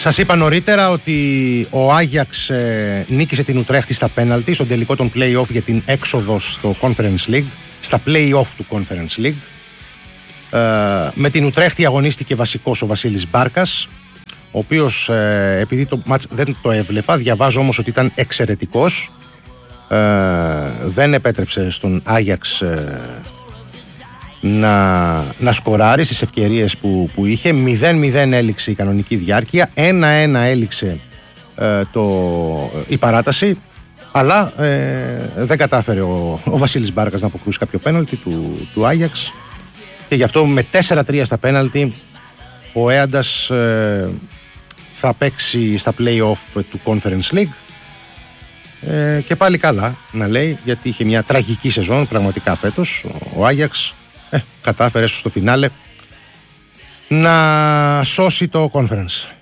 Σας είπα νωρίτερα ότι ο Άγιαξ νίκησε την Ουτρέχτη στα πέναλτι στον τελικό των play-off για την έξοδο στο Conference League, στα play-off του Conference League. Με την Ουτρέχτη αγωνίστηκε βασικός ο Βασίλης Μπάρκας, ο οποίος επειδή το μάτς δεν το έβλεπα, διαβάζω όμως ότι ήταν εξαιρετικός. Δεν επέτρεψε στον Άγιαξ να σκοράρει στις ευκαιρίες που είχε. 0-0 έληξε η κανονική διάρκεια, 1-1 έληξε η παράταση, αλλά δεν κατάφερε ο Βασίλης Μπάρκας να αποκρούσει κάποιο πέναλτι του Άγιαξ, και γι' αυτό με 4-3 στα πέναλτι ο Έαντας θα παίξει στα play-off του Conference League. Και πάλι καλά να λέει, γιατί είχε μια τραγική σεζόν πραγματικά φέτος ο Άγιαξ. Κατάφερε στο φινάλε να σώσει το Conference.